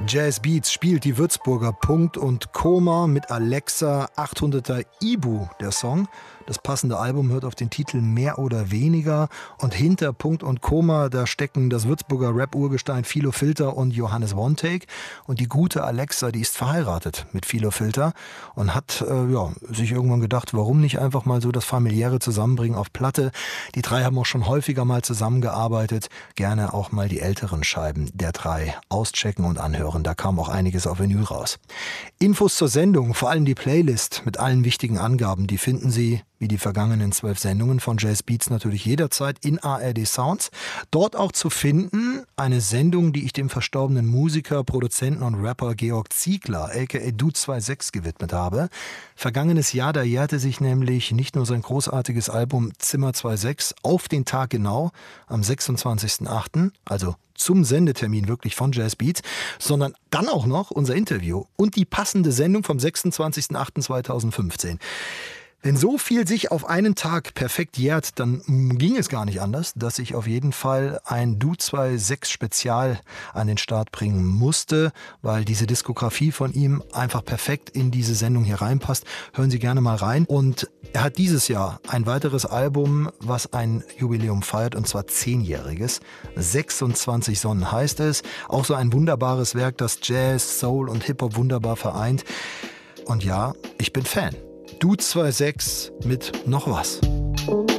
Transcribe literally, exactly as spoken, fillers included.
Jazz Beats spielt die Würzburger Punkt und Koma mit Alexa achthunderter Ibu, der Song. Das passende Album hört auf den Titel Mehr oder Weniger. Und hinter Punkt und Koma, da stecken das Würzburger Rap-Urgestein Philo Filter und Johannes One-Take. Und die gute Alexa, die ist verheiratet mit Philo Filter und hat äh, ja, sich irgendwann gedacht, warum nicht einfach mal so das familiäre Zusammenbringen auf Platte. Die drei haben auch schon häufiger mal zusammengearbeitet. Gerne auch mal die älteren Scheiben der drei auschecken und anhören. Da kam auch einiges auf Vinyl raus. Infos zur Sendung, vor allem die Playlist mit allen wichtigen Angaben, die finden Sie wie die vergangenen zwölf Sendungen von Jazz Beats natürlich jederzeit in A R D Sounds. Dort auch zu finden eine Sendung, die ich dem verstorbenen Musiker, Produzenten und Rapper Georg Ziegler, aka Du sechsundzwanzig, gewidmet habe. Vergangenes Jahr, da jährte sich nämlich nicht nur sein großartiges Album Zimmer sechsundzwanzig auf den Tag genau, am sechsundzwanzigsten achten, also zum Sendetermin wirklich von Jazz Beats, sondern dann auch noch unser Interview und die passende Sendung vom sechsundzwanzigsten achten zweitausendfünfzehn. Wenn so viel sich auf einen Tag perfekt jährt, dann ging es gar nicht anders, dass ich auf jeden Fall ein Du sechsundzwanzig Spezial an den Start bringen musste, weil diese Diskografie von ihm einfach perfekt in diese Sendung hier reinpasst. Hören Sie gerne mal rein. Und er hat dieses Jahr ein weiteres Album, was ein Jubiläum feiert, und zwar zehnjähriges. sechsundzwanzig Sonnen heißt es. Auch so ein wunderbares Werk, das Jazz, Soul und Hip-Hop wunderbar vereint. Und ja, ich bin Fan. Du sechsundzwanzig mit noch was.